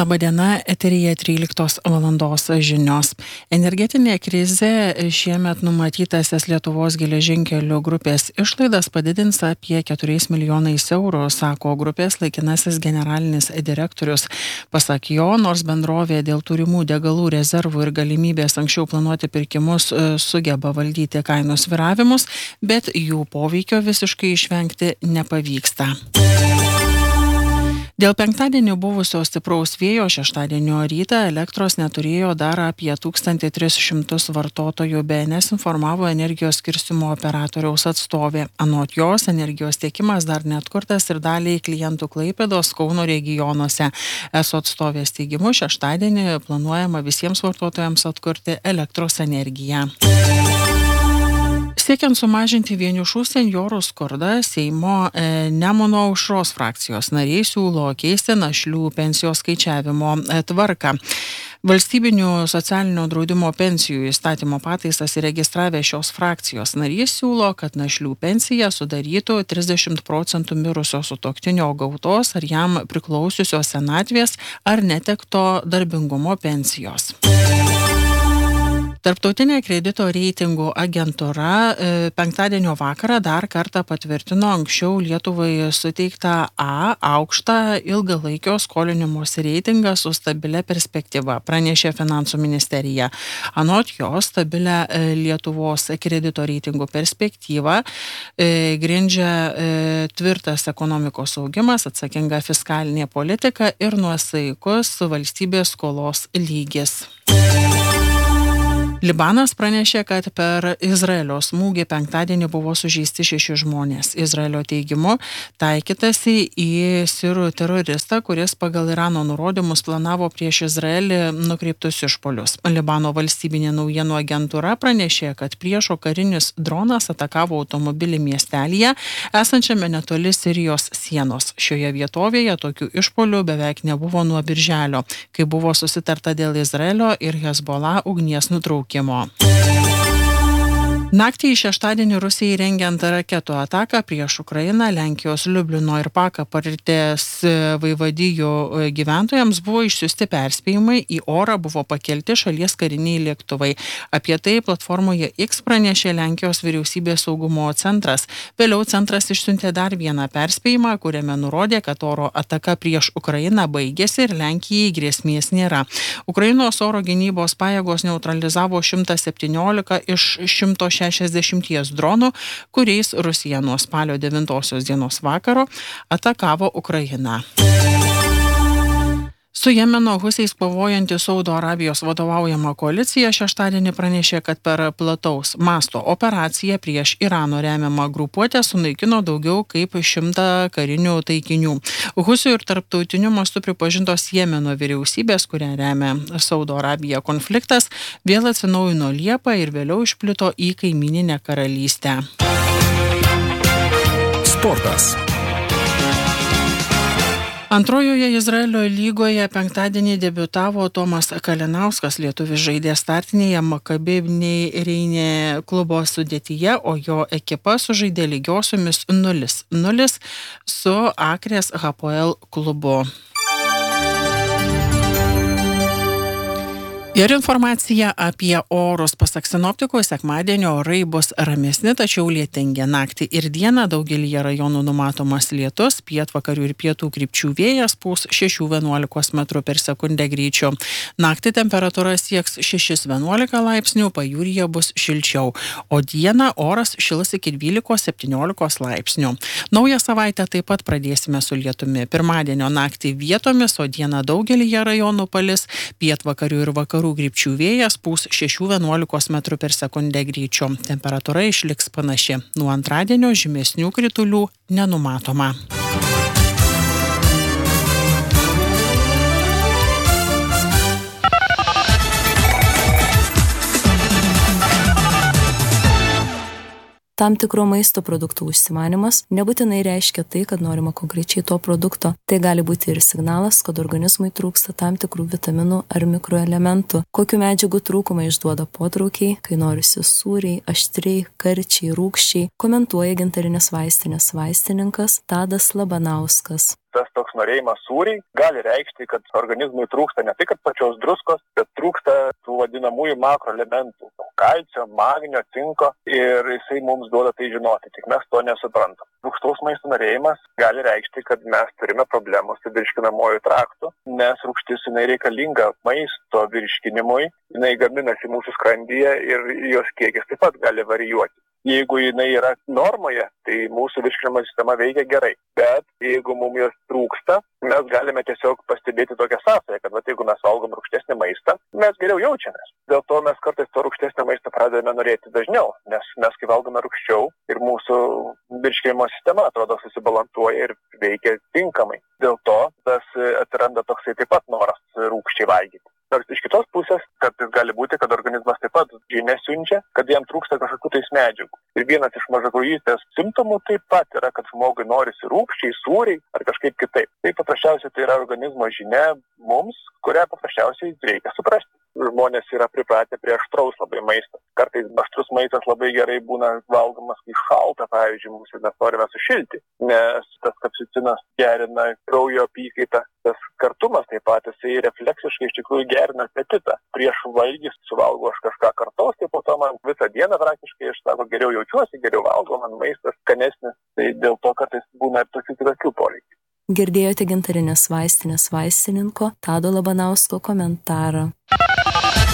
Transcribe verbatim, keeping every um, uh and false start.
Labadiena, eteryje tryliktos valandos žinios. Energetinė krizė šiemet numatytasis Lietuvos geležinkelių grupės išlaidas padidins apie keturiais milijonais eurų, sako grupės laikinasis generalinis direktorius. Pasak jo, nors bendrovė dėl turimų degalų rezervų ir galimybės anksčiau planuoti pirkimus sugeba valdyti kainų svyravimus, bet jų poveikio visiškai išvengti nepavyksta. Dėl penktadienį buvusio stipraus vėjo šeštadienio rytą elektros neturėjo dar apie tūkstantį tris šimtus vartotojų, B N S informavo energijos skirstymo operatoriaus atstovė. Anot jos, energijos tiekimas dar neatkurtas ir daliai klientų Klaipėdos, Kauno regionuose. Eso atstovės teigimu, šeštadienį planuojama visiems vartotojams atkurti elektros energiją. Siekiant sumažinti vienišų senjorų skurdą, Seimo e, Nemuno aušros frakcijos nariai siūlo keisti našlių pensijos skaičiavimo e, tvarką. Valstybinių socialinio draudimo pensijų įstatymo pataisas įregistravę šios frakcijos narys siūlo, kad našlių pensija sudarytų trisdešimt procentų mirusio sutuoktinio gautos ar jam priklausiusios senatvės ar netekto darbingumo pensijos. Tarptautinė kredito reitingų agentūra e, penktadienio vakarą dar kartą patvirtino anksčiau Lietuvai suteiktą A aukštą ilgalaikio skolinimosi reitingą su stabilia perspektyva, pranešė Finansų ministerija. Anot jos, stabilią e, Lietuvos kredito reitingų perspektyvą e, grindžia e, tvirtas ekonomikos augimas, atsakinga fiskalinė politika ir nuosaikus valstybės skolos lygis. Libanas pranešė, kad per Izraelio smūgį penktadienį buvo sužeisti šeši žmonės. Izraelio teigimu taikytasi į sirų teroristą, kuris pagal Irano nurodymus planavo prieš Izraelį nukreiptus išpolius. Libano valstybinė naujienų agentūra pranešė, kad priešo karinis dronas atakavo automobilį miestelyje, esančiame netoli Sirijos sienos. Šioje vietovėje tokių išpolių beveik nebuvo nuo birželio, kai buvo susitarta dėl Izraelio ir Hezbollah ugnies nutraukimo. Naktį į šeštadienį Rusijai rengiant raketų ataką prieš Ukrainą, Lenkijos Liublino ir Pakapartės vaivadijų gyventojams buvo išsiųsti perspėjimai, į orą buvo pakelti šalies kariniai lėktuvai. Apie tai platformoje X pranešė Lenkijos vyriausybės saugumo centras. Vėliau centras išsiuntė dar vieną perspėjimą, kuriame nurodė, kad oro ataka prieš Ukrainą baigėsi ir Lenkijai grėsmės nėra. Ukrainos oro gynybos pajėgos neutralizavo šimtą septyniolika iš šimto šešiasdešimties dronų, kuriais Rusija nuo spalio devintosios dienos vakaro atakavo Ukrainą. Su Jemeno husiais kovojanti Saudo Arabijos vadovaujama koalicija šeštadienį pranešė, kad per plataus masto operaciją prieš Irano remiamą grupuotę sunaikino daugiau kaip šimtą karinių taikinių. Husių ir tarptautiniu mastu pripažintos Jemeno vyriausybės, kurią remia Saudo Arabija konfliktas, vėl atsinaujino Liepą ir vėliau išplito į kaimyninę karalystę. Sportas. Antrojoje Izraelio lygoje penktadienį debiutavo Tomas Kalinauskas, lietuvis žaidė startinėje Maccabi Bnei Reinė klubo sudėtyje, o jo ekipa sužaidė lygiosiomis nulis nulis su Akrės Hapoel klubu. Ir informacija apie orus. Pasak sinoptikų, sekmadienio orai bus ramesni, tačiau lietingi. Naktį ir dieną daugelyje rajonų numatomas lietus, pietvakarių ir pietų krypčių vėjas pūs šeši vienuolika metrų per sekundę greičiu. Naktį temperatūra sieks šeši vienuolika laipsnių, pajūryje bus šilčiau, o dieną oras šils iki dvylika septyniolika laipsnių. Naują savaitę taip pat pradėsime su lietumi. Pirmadienio naktį vietomis, o dieną daugelyje rajonų palis, pietvakarių ir vakarų krypčių vėjas pūs šeši vienuolika metrų per sekundę greičiu. Temperatūra išliks panaši. Nuo antradienio žymesnių kritulių nenumatoma. Tam tikro maisto produktų užsimanimas nebūtinai reiškia tai, kad norima konkrečiai to produkto. Tai gali būti ir signalas, kad organizmui trūksta tam tikrų vitaminų ar mikroelementų. Kokių medžiagų trūkumą išduoda potraukiai, kai norisi sūriai, aštriai, karčiai, rūgščiai, komentuoja Gintarinės vaistinės vaistininkas Tadas Labanauskas. Tas toks norėjimas sūriai gali reikšti, kad organizmui trūksta ne tik pačios druskos, bet trūksta tų vadinamųjų makroelementų – kalcio, magnio, cinko ir jisai mums duoda tai žinoti, tik mes to nesuprantam. Rūgštaus maisto norėjimas gali reikšti, kad mes turime problemų su virškinamuoju traktu, nes rūgštis jinai reikalinga maisto virškinimui, jinai gaminasi mūsų skrandyje ir jos kiekis taip pat gali varijuoti. Jeigu jinai yra normoje, tai mūsų virškinimo sistema veikia gerai. Bet jeigu mums jos trūksta, mes galime tiesiog pastebėti tokią sąsają, kad vat, jeigu mes valgom rūgštesnį maistą, mes geriau jaučiamės. Dėl to mes kartais to rūgštesnio maisto pradedame norėti dažniau, nes mes kai valgome rūgščiau ir mūsų virškinimo sistema atrodo susibalansuoja ir veikia tinkamai. Dėl to tas atsiranda toksai taip pat noras rūgščiai valgyti. Nors iš kitos pusės, kad gali būti, kad organizmas taip pat žinia siunčia, kad jam trūksta kažkokių tais medžiagų. Ir vienas iš mažakraujystės simptomų taip pat yra, kad žmogui norisi rūgščiai, sūriai ar kažkaip kitaip. Tai paprasčiausiai tai yra organizmo žinia mums, kurią paprasčiausiai reikia suprasti. Žmonės yra pripratę prie aštraus labai maisto. Kartais aštrus maistas labai gerai būna valgomas, kai šalta, pavyzdžiui, mūsų mes norime sušilti, nes tas kapsicinas gerina kraujo apykaitą. Tas kartumas taip pat, jisai refleksiškai iš tikrųjų gerina apetitą. Prieš valgys suvalgo aš kažką kartos, tai po to man visą dieną praktiškai aš sako, geriau jaučiuosi, geriau valgo, man maistas skanesnis. Tai dėl to kartais būna ir tokių kitokių poreikių. Girdėjote Gintarinės vaistinės vaistininko Tado Labanausko komentarą.